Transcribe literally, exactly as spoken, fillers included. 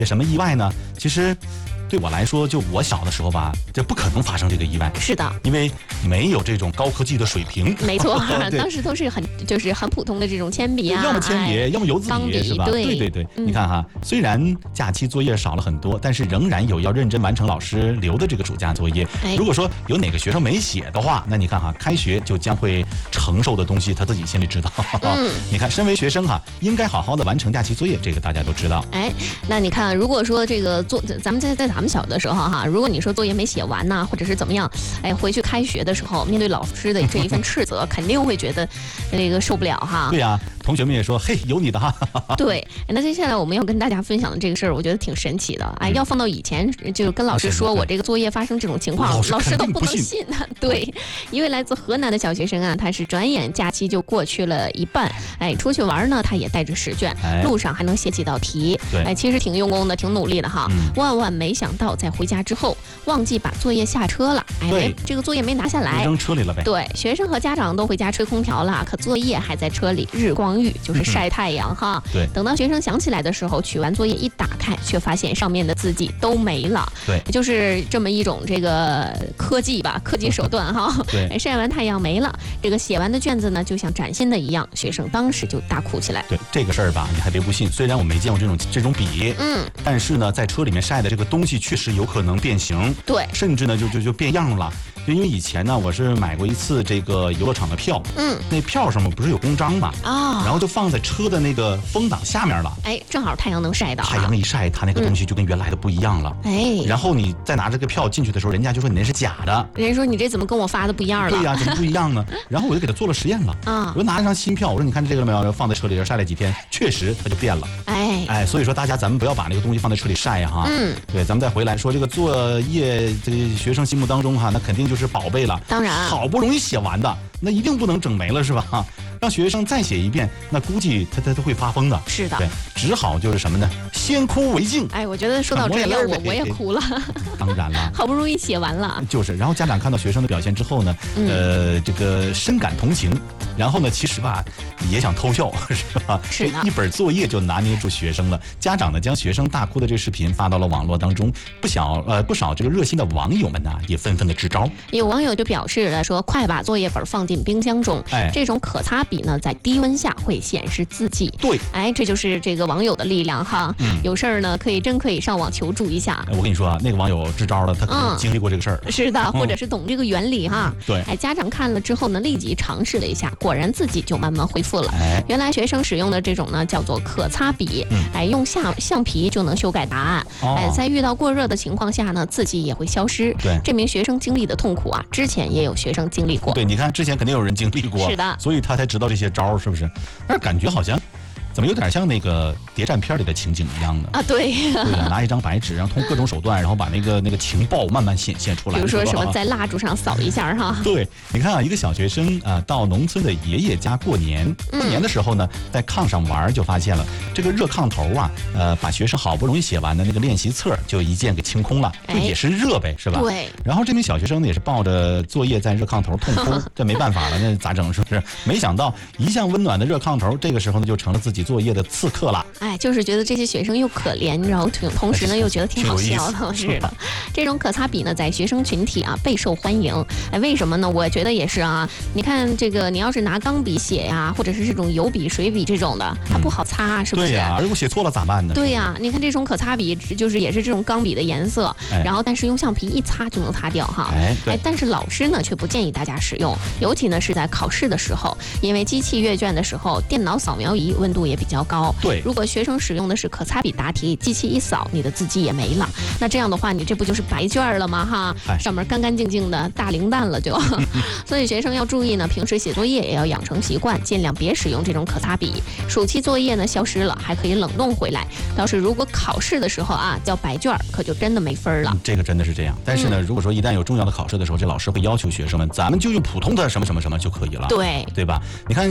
这什么意外呢？其实对我来说，就我小的时候吧，这不可能发生这个意外。 是的， 因为没有这种高科技的水平。 没错，当时都是很就是很普通的这种铅笔啊， 要么铅笔，哎、要么油字笔，是吧？ 对对对对， 嗯、 你看哈，虽然假期作业少了很多，但是仍然有要认真完成老师留的这个暑假作业。 哎、 如果说有哪个学生没写的话，那你看哈，开学就将会承受的东西，他自己心里知道。嗯、你看，身为学生哈，应该好好的完成假期作业，这个大家都知道。 哎，那你看，如果说这个作，咱们在在咱们小的时候哈，如果你说作业没写完呐、啊，或者是怎么样，哎，回去开学的时候，面对老师的这一份斥责，肯定会觉得这个受不了哈。 对呀、啊，同学们也说，嘿，有你的哈。 对，那接下来我们要跟大家分享的这个事儿，我觉得挺神奇的。哎，嗯、要放到以前，就跟老师说我这个作业发生这种情况， 老师, 老师都不能信信的。对，一位来自河南的小学生啊，他是转眼假期就过去了一半，哎，出去玩呢，他也带着试卷，哎、路上还能写几道题， 对， 哎，其实挺用功的，挺努力的哈。嗯、万万没想到，在回家之后忘记把作业下车了，哎，这个作业没拿下来， 扔车里了呗。 对，学生和家长都回家吹空调了，可作业还在车里日光浴，就是晒太阳哈。 对， 等到学生想起来的时候，取完作业一打开，却发现上面的字迹都没了。 对， 就是这么一种这个科技吧，科技手段哈。 对， 晒完太阳没了，这个写完的卷子呢，就像崭新的一样，学生当时就大哭起来。 对，这个事儿吧，你还别不信，虽然我没见过这种这种笔，嗯，但是呢，在车里面晒的这个东西确实有可能变形， 对， 甚至呢就就就变样了。就因为以前呢，我是买过一次这个游乐场的票，嗯，那票上面不是有公章嘛，啊、哦，然后就放在车的那个风挡下面了， 哎，正好太阳能晒到， 太阳一晒，它那个东西就跟原来的不一样了， 哎、嗯， 然后你再拿这个票进去的时候，人家就说你那是假的， 人家说你这怎么跟我发的不一样了？ 对呀、啊，怎么不一样呢？然后我就给他做了实验了，啊，我就拿了张新票，我说你看这个了没有？放在车里晒了几天，确实它就变了， 哎哎，所以说大家咱们不要把那个东西放在车里晒哈，嗯，对，咱们再回来说这个作业，这个学生心目当中哈，那肯定就是宝贝了。 当然， 好不容易写完的，那一定不能整没了，是吧？让学生再写一遍，那估计他他都会发疯的。 是的， 对，只好就是什么呢？先哭为敬。 哎，我觉得说到这样，我我也哭了。 当然了， 好不容易写完了。 就是，然后家长看到学生的表现之后呢，嗯、呃，这个深感同情。然后呢，其实吧，也想偷笑，是吧？ 是的。 一本作业就拿捏住学生了。家长呢，将学生大哭的这视频发到了网络当中，不小呃不少这个热心的网友们呢，也纷纷的支招。 有网友就表示了说，快把作业本放进冰箱中。 哎， 这种可擦笔呢，在低温下会显示字迹。 对， 哎，这就是这个网友的力量哈。嗯，有事儿呢，可以真可以上网求助一下。 我跟你说啊，那个网友支招了，他可能经历过这个事儿、 嗯。是的，或者是懂这个原理哈。 嗯、对， 哎，家长看了之后呢，立即尝试了一下，果然自己就慢慢恢复了。 哎， 原来学生使用的这种呢，叫做可擦笔。嗯，哎，用橡橡皮就能修改答案。哦、哎，在遇到过热的情况下呢，字迹也会消失。 对， 这名学生经历的痛苦啊，之前也有学生经历过。 对，你看之前肯定有人经历过。 是的， 所以他才知道这些招，是不是？但是感觉好像。怎么有点像那个谍战片里的情景一样呢？ 啊，对， 对啊，拿一张白纸，然后通过各种手段，然后把那个那个情报慢慢显现出来。 比如说什么在蜡烛上扫一下哈。 对，你看啊，一个小学生啊，到农村的爷爷家过年，过年的时候呢，在炕上玩，就发现了这个热炕头啊，呃，把学生好不容易写完的那个练习册就一键给清空了，就也是热呗，是吧？ 对。 然后这名小学生呢，也是抱着作业在热炕头痛哭，这没办法了，那咋整？是不是？没想到一向温暖的热炕头，这个时候呢，就成了自己作业的刺客。了， 哎，就是觉得这些学生又可怜，然后同时呢又觉得挺好笑的，是的。这种可擦笔呢，在学生群体啊备受欢迎。哎，为什么呢？我觉得也是啊。你看这个，你要是拿钢笔写呀，或者是这种油笔、水笔这种的，它不好擦，是不是？ 对呀，如果写错了咋办呢？ 对呀，你看这种可擦笔，就是也是这种钢笔的颜色， 哎、 然后但是用橡皮一擦就能擦掉哈。 哎， 哎，但是老师呢却不建议大家使用，尤其呢是在考试的时候，因为机器阅卷的时候，电脑扫描仪温度也比较高。 对。 如果学生使用的是可擦笔答题，机器一扫，你的字迹也没了。那这样的话，你这不就是白卷了吗？哈，上面干干净净的大零蛋了就。所以学生要注意呢，平时写作业也要养成习惯，尽量别使用这种可擦笔。暑期作业呢消失了，还可以冷冻回来。倒是如果考试的时候啊叫白卷，可就真的没分了、 嗯。这个真的是这样。但是呢，嗯、如果说一旦有重要的考试的时候，这老师会要求学生们，咱们就用普通的什么什么什么就可以了。 对， 对吧？你看。